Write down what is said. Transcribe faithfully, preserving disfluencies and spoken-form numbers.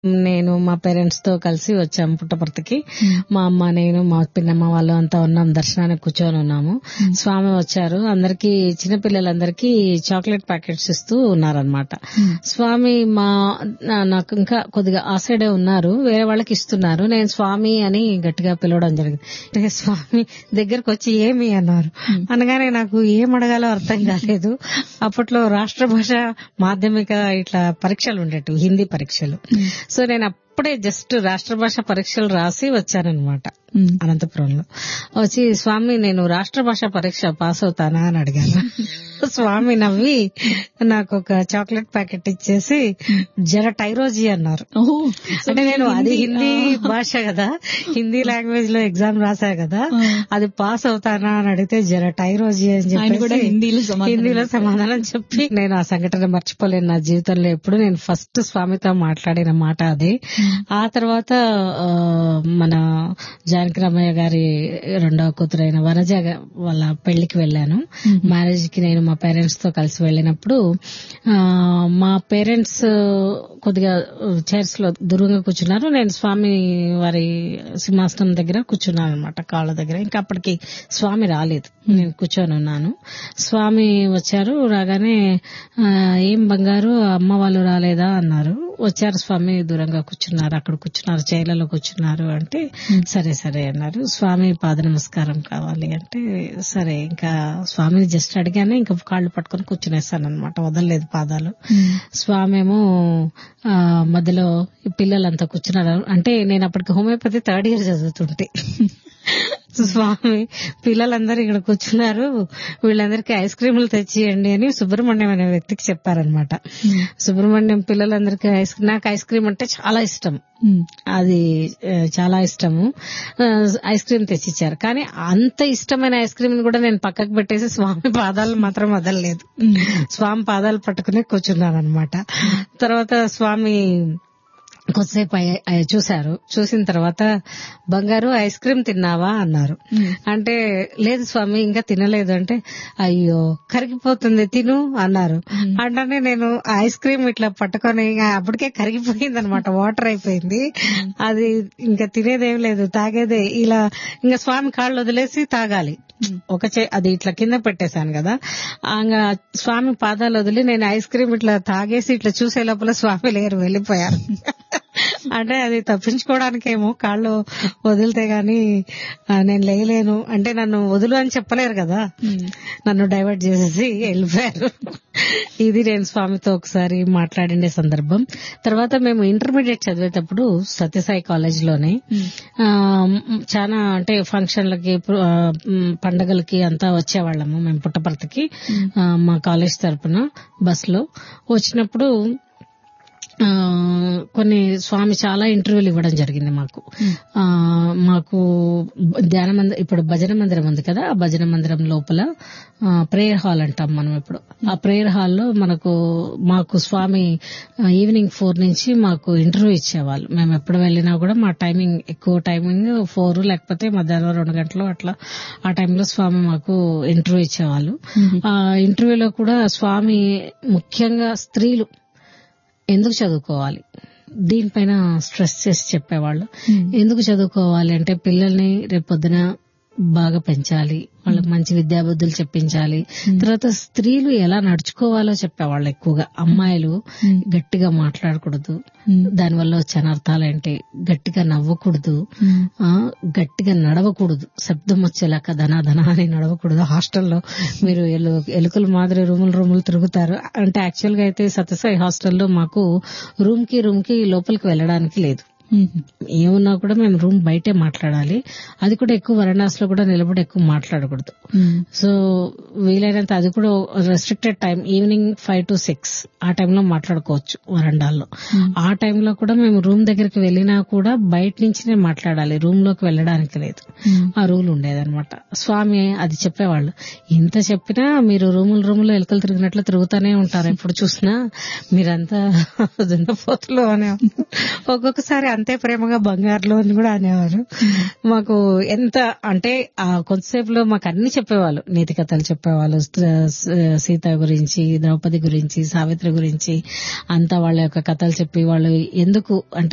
నేను మా పేరెంట్స్ తో కలిసి వచ్చాం పుట్టపర్తికి. మా అమ్మ, నేను, మా పిన్నమ్మ వాళ్ళు అంతా ఉన్నాం. దర్శనానికి కూర్చొని ఉన్నాము. స్వామి వచ్చారు. అందరికి చిన్నపిల్లలందరికీ చాక్లెట్ ప్యాకెట్స్ ఇస్తూ ఉన్నారనమాట. స్వామి మా నాకు ఇంకా కొద్దిగా ఆ సైడే ఉన్నారు, వేరే వాళ్ళకి ఇస్తున్నారు. నేను స్వామి అని గట్టిగా పిలవడం జరిగింది. స్వామి దగ్గరకు వచ్చి ఏమి అన్నారు. అనగానే నాకు ఏం అడగాలో అర్థం కాలేదు. అప్పట్లో రాష్ట్ర భాష మాధ్యమిక ఇట్లా పరీక్షలు ఉండేటివి, హిందీ పరీక్షలు. సో నేను అప్పుడే జస్ట్ రాష్ట్ర భాష పరీక్షలు రాసి వచ్చానన్నమాట అనంతపురంలో. వచ్చి స్వామి నేను రాష్ట్ర భాష పరీక్ష పాస్ అవుతానా అని అడిగాను. స్వామి నవ్వి నాకు ఒక చాక్లెట్ ప్యాకెట్ ఇచ్చేసి జర టైరోజీ అన్నారు. అంటే నేను అది హిందీ భాష కదా, హిందీ లాంగ్వేజ్ లో ఎగ్జామ్ రాసా కదా, అది పాస్ అవుతానా అని అడిగితే జర టైరోజీ అని చెప్పి హిందీలో సమాధానం చెప్పి నేను ఆ సంఘటన మర్చిపోలేను నా జీవితంలో ఎప్పుడు. నేను ఫస్ట్ స్వామితో మాట్లాడిన మాట అది. ఆ తర్వాత మన జానకి రామయ్య గారి రెండవ కూతురైన వనజ వాళ్ళ పెళ్లికి వెళ్ళాను. మ్యారేజ్ కి నేను మా పేరెంట్స్ తో కలిసి వెళ్ళినప్పుడు మా పేరెంట్స్ కొద్దిగా చైర్స్ లో దూరంగా కూర్చున్నారు. నేను స్వామి వారి సింహాసనం దగ్గర కూర్చున్నాను అనమాట, కాళ్ళ దగ్గర. ఇంకా అప్పటికి స్వామి రాలేదు, నేను కూర్చొని ఉన్నాను. స్వామి వచ్చారు. రాగానే ఏం బంగారు అమ్మ వాళ్ళు రాలేదా అన్నారు. వచ్చారు స్వామి, దూరంగా కూర్చున్నారు, అక్కడ కూర్చున్నారు, చైర్లలో కూర్చున్నారు అంటే సరే సరే అన్నారు. స్వామి పాద నమస్కారం కావాలి అంటే సరే, ఇంకా స్వామిని జస్ట్ అడిగానే ఇంకా కాళ్ళు పట్టుకొని కూర్చునేస్తాను అనమాట, వదలలేదు పాదాలు. స్వామి ఏమో మధ్యలో పిల్లలంతా కూర్చున్నారు. అంటే నేను అప్పటికి హోమియోపతి థర్డ్ ఇయర్ చదువుతుంటే స్వామి పిల్లలందరూ ఇక్కడ కూర్చున్నారు, వీళ్ళందరికీ ఐస్ క్రీములు తెచ్చియండి అని సుబ్రహ్మణ్యం అనే వ్యక్తికి చెప్పారనమాట. సుబ్రహ్మణ్యం పిల్లలందరికీ ఐస్ నాకు ఐస్ క్రీమ్ అంటే చాలా ఇష్టం, అది చాలా ఇష్టము. Ice cream తెచ్చిచ్చారు. కానీ అంత ఇష్టమైన ఐస్ క్రీమ్ కూడా నేను పక్కకు పెట్టేసి స్వామి పాదాలు మాత్రం వదలలేదు. స్వామి పాదాలు పట్టుకుని కూర్చున్నాను అనమాట. తర్వాత స్వామి కొద్దిసేపు చూశారు. చూసిన తర్వాత బంగారు ఐస్ క్రీమ్ తిన్నావా అన్నారు. అంటే లేదు స్వామి ఇంకా తినలేదు అంటే అయ్యో కరిగిపోతుంది తిను అన్నారు. అంటే నేను ఐస్ క్రీమ్ ఇట్లా పట్టుకొని అప్పటికే కరిగిపోయింది అనమాట, వాటర్ అయిపోయింది. అది ఇంకా తినేదేం లేదు, తాగేదే. ఇలా ఇంకా స్వామి కాళ్ళు వదిలేసి తాగాలి. ఒక చే అది ఇట్లా కింద పెట్టేశాను కదా, ఇంకా స్వామి పాదాలు వదిలి నేను ఐస్ క్రీమ్ ఇట్లా తాగేసి ఇట్లా చూసే లోపల స్వామి లేరు, వెళ్లిపోయారు. అంటే అది తప్పించుకోవడానికేమో కాళ్ళు వదిలితే గాని నేను లేయలేను అంటే నన్ను వదులు అని చెప్పలేరు కదా, నన్ను డైవర్ట్ చేసేసి వెళ్ళిపోయారు. ఇది నేను స్వామితో ఒకసారి మాట్లాడిండే సందర్భం. తర్వాత మేము ఇంటర్మీడియట్ చదివేటప్పుడు సత్యసాయి కాలేజ్ లోనే చాలా అంటే ఫంక్షన్లకి పండగలకి అంతా వచ్చేవాళ్ళము మేము పుట్టపర్తికి మా కాలేజ్ తరపున బస్ లో. వచ్చినప్పుడు కొన్ని స్వామి చాలా ఇంటర్వ్యూలు ఇవ్వడం జరిగింది మాకు. మాకు ధ్యాన మందిరం, ఇప్పుడు భజన మందిరం ఉంది కదా, ఆ భజన మందిరం లోపల ప్రేయర్ హాల్ అంటాం మనం ఇప్పుడు. ఆ ప్రేయర్ హాల్లో మనకు మాకు స్వామి ఈవినింగ్ ఫోర్ నుంచి మాకు ఇంటర్వ్యూ ఇచ్చేవాళ్ళు. మేము ఎప్పుడు వెళ్ళినా కూడా మా టైమింగ్ ఎక్కువ టైమింగ్ ఫోర్, లేకపోతే మధ్యాహ్నం రెండు గంటలు అట్లా ఆ టైంలో స్వామి మాకు ఇంటర్వ్యూ ఇచ్చేవాళ్ళు. ఆ ఇంటర్వ్యూలో కూడా స్వామి ముఖ్యంగా స్త్రీలు ఎందుకు చదువుకోవాలి దీనిపైన స్ట్రెస్ చేసి చెప్పేవాళ్ళు. ఎందుకు చదువుకోవాలి అంటే పిల్లల్ని రేపొద్దున బాగా పెంచాలి, వాళ్ళకి మంచి విద్యాబుద్ధులు చెప్పించాలి. తర్వాత స్త్రీలు ఎలా నడుచుకోవాలో చెప్పేవాళ్ళు ఎక్కువగా. అమ్మాయిలు గట్టిగా మాట్లాడకూడదు, దానివల్ల వచ్చే అనర్థాలేంటి, గట్టిగా నవ్వకూడదు, గట్టిగా నడవకూడదు, శబ్దం వచ్చేలాక ధనా ధనా అని నడవకూడదు. హాస్టల్లో మీరు ఎలుకల మాదిరి రూములు రూములు తిరుగుతారు. అంటే యాక్చువల్ గా అయితే సత్యసాయి హాస్టల్లో మాకు రూమ్ కి రూమ్ కి లోపలికి వెళ్ళడానికి లేదు. ఏమున్నా కూడా మేము రూమ్ బయటే మాట్లాడాలి. అది కూడా ఎక్కువ వరండాస్ లో కూడా నిలబడి ఎక్కువ మాట్లాడకూడదు. సో వీలైనంత అది కూడా restricted time, evening five to six ఆ టైంలో మాట్లాడుకోవచ్చు వరండాల్లో. ఆ టైంలో కూడా మేము రూమ్ దగ్గరికి వెళ్ళినా కూడా బయట నుంచినే మాట్లాడాలి, రూమ్ లోకి వెళ్ళడానికి లేదు. ఆ రూల్ ఉండేదన్నమాట. స్వామి అది చెప్పేవాళ్ళు. ఇంత చెప్పినా మీరు రూములు రూములో ఎలుకలు తిరిగినట్లు తిరుగుతూనే ఉంటారు, ఎప్పుడు చూసినా మీరంతా దున్నపోతులు అనే. ఒక్కొక్కసారి అంతే ప్రేమగా బంగారులో అని కూడా అనేవారు. మాకు ఎంత అంటే కొంతసేపులో మాకు అన్ని చెప్పేవాళ్ళు, నీతి కథలు చెప్పేవాళ్ళు, సీత గురించి, ద్రౌపది గురించి, సావిత్రి గురించి అంతా వాళ్ళ యొక్క కథలు చెప్పి వాళ్ళు ఎందుకు అంటే